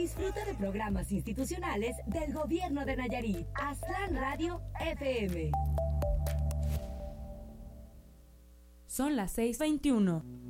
Disfruta de programas institucionales del Gobierno de Nayarit. Aztlán Radio FM. Son las 6:21.